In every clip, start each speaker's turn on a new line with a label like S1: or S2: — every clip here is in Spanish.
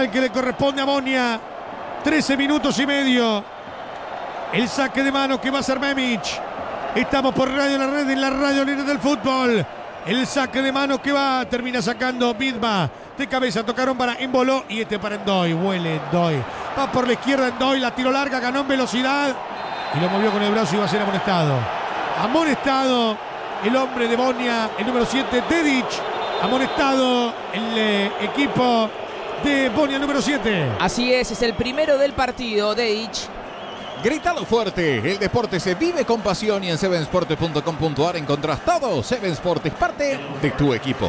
S1: el que le corresponde a Bosnia. 13 minutos y medio. El saque de mano que va a ser Memic. Estamos por Radio La Red, en la radio libre del fútbol. El saque de mano que termina sacando Vidma. De cabeza tocaron para Embolo y para Endoy. Huele Endoy. Va por la izquierda Endoy, la tiro larga, ganó en velocidad. Y lo movió con el brazo y va a ser amonestado. Amonestado el hombre de Bosnia, el número 7, Dedic. Amonestado el equipo de Bosnia, número 7.
S2: Así es el primero del partido, Dedic.
S3: Gritalo fuerte, el deporte se vive con pasión y en sevensportes.com.ar encontrás todo. Seven Sport es parte de tu equipo.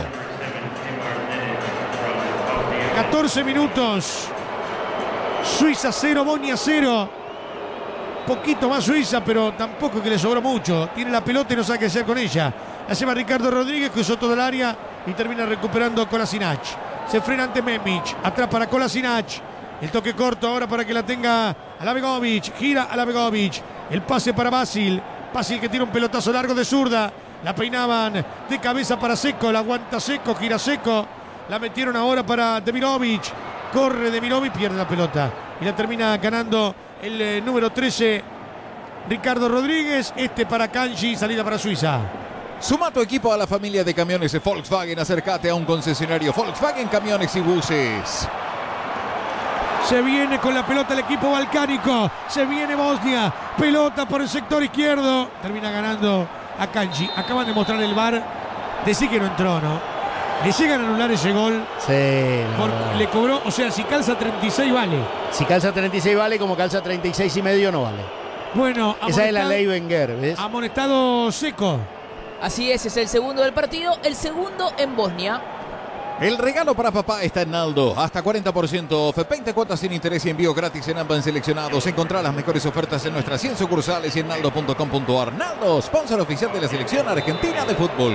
S1: 14 minutos. Suiza 0, Bosnia 0. Poquito más Suiza, pero tampoco que le sobró mucho. Tiene la pelota y no sabe qué hacer con ella. La lleva Ricardo Rodríguez, que usó todo el área y termina recuperando Kolasinac. Se frena ante Memic. Atrás para Kolasinac. El toque corto ahora para que la tenga Alabegovic. Gira Alabegovic. El pase para Vasil. Vasil que tira un pelotazo largo de zurda. La peinaban de cabeza para Seco. La aguanta Seco, gira Seco. La metieron ahora para Demirovic. Corre Demirovic, pierde la pelota. Y la termina ganando el número 13, Ricardo Rodríguez. Para Kanji, salida para Suiza.
S3: Suma tu equipo a la familia de camiones de Volkswagen. Acércate a un concesionario Volkswagen Camiones y Buses.
S1: Se viene con la pelota el equipo balcánico. Se viene Bosnia. Pelota por el sector izquierdo. Termina ganando a Kanji. Acaban de mostrar el VAR. Decir que no entró, ¿no? Le llegan a anular ese gol.
S4: Sí.
S1: Le cobró, o sea, si calza 36 vale.
S4: Si calza 36 vale, como calza 36 y medio no vale.
S1: Bueno,
S4: esa es la ley Wenger, ¿ves?
S1: Amonestado Seco.
S2: Así es el segundo del partido, el segundo en Bosnia.
S3: El regalo para papá está en Naldo. Hasta 40% off, 20 cuotas sin interés y envío gratis en ambas seleccionados. Encontrá las mejores ofertas en nuestras 100 sucursales y en naldo.com.ar. Naldo, sponsor oficial de la selección argentina de fútbol.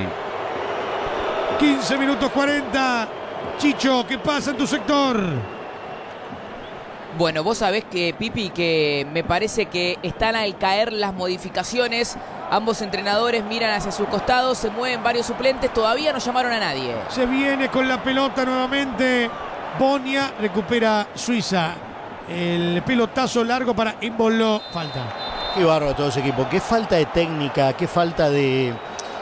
S1: 15 minutos 40. Chicho, ¿qué pasa en tu sector?
S2: Bueno, vos sabés que, Pipi, que me parece que están al caer las modificaciones. Ambos entrenadores miran hacia sus costados, se mueven varios suplentes, todavía no llamaron a nadie.
S1: Se viene con la pelota nuevamente. Bosnia recupera Suiza. El pelotazo largo para Embolo. Falta.
S4: Qué bárbaro todo ese equipo. Qué falta de técnica, qué falta de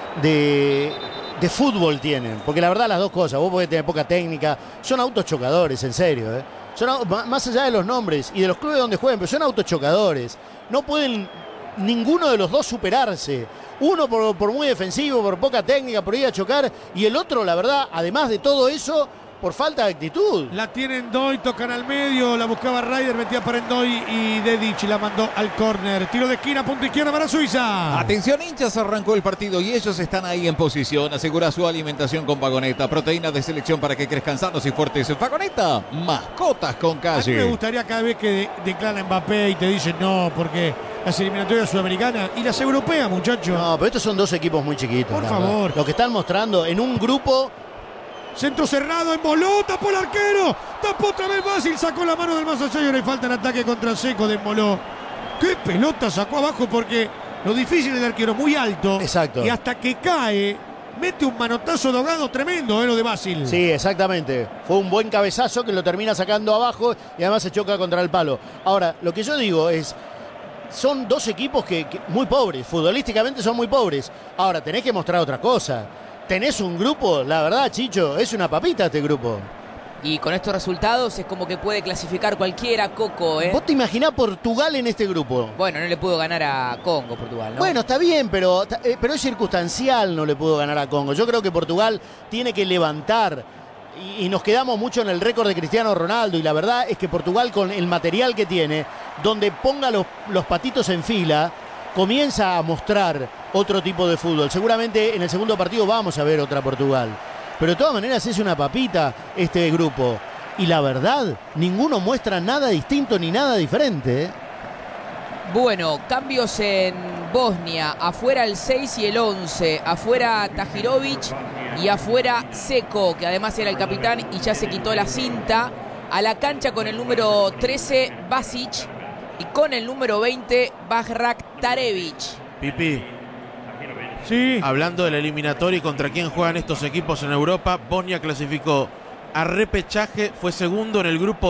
S4: fútbol tienen. Porque la verdad las dos cosas. Vos podés tener poca técnica. Son autos chocadores, en serio. Son, más allá de los nombres y de los clubes donde jueguen, pero son autos chocadores. No pueden ninguno de los dos superarse. Uno por muy defensivo, por poca técnica, por ir a chocar. Y el otro, la verdad, además de todo eso, por falta de actitud.
S1: La tienen Endoy, tocan al medio, la buscaba Ryder, metía para Endoy y Dedic la mandó al córner. Tiro de esquina, punto izquierda para Suiza.
S3: Atención hinchas, arrancó el partido y ellos están ahí en posición. Asegura su alimentación con Vagoneta, proteínas de selección para que crezcan sanos y fuertes. Vagoneta, mascotas con calle.
S1: A mí me gustaría cada vez que declara Mbappé y te dicen no, porque las eliminatorias sudamericanas y las europeas, muchachos.
S4: No, pero estos son dos equipos muy chiquitos.
S1: Por favor.
S4: Lo que están mostrando en un grupo.
S1: Centro cerrado, Embolo, tapó el arquero, tapó otra vez Vasil, sacó la mano del más allá y ahora falta en ataque contra Seco de Embolo. Qué pelota sacó abajo porque lo difícil del arquero, muy alto.
S4: Exacto.
S1: Y hasta que cae, mete un manotazo de ahogado tremendo, lo de Vasil.
S4: Sí, exactamente. Fue un buen cabezazo que lo termina sacando abajo y además se choca contra el palo. Ahora, lo que yo digo es, son dos equipos que muy pobres, futbolísticamente son muy pobres. Ahora, tenés que mostrar otra cosa. Tenés un grupo, la verdad, Chicho, es una papita este grupo.
S2: Y con estos resultados es como que puede clasificar cualquiera, Coco, ¿eh?
S4: ¿Vos te imaginás Portugal en este grupo?
S2: Bueno, no le pudo ganar a Congo, Portugal, ¿no?
S4: Bueno, está bien, pero es circunstancial, no le pudo ganar a Congo. Yo creo que Portugal tiene que levantar y nos quedamos mucho en el récord de Cristiano Ronaldo y la verdad es que Portugal con el material que tiene, donde ponga los patitos en fila, comienza a mostrar otro tipo de fútbol. Seguramente en el segundo partido vamos a ver otra Portugal. Pero de todas maneras es una papita este grupo. Y la verdad, ninguno muestra nada distinto ni nada diferente, ¿eh?
S2: Bueno, cambios en Bosnia. Afuera el 6 y el 11. Afuera Tahirovic y afuera Seco, que además era el capitán y ya se quitó la cinta. A la cancha con el número 13, Basic. Y con el número 20, Bajraktarevic.
S5: Pipi.
S1: Sí.
S5: Hablando del eliminatorio y contra quién juegan estos equipos en Europa, Bosnia clasificó a repechaje, fue segundo en el grupo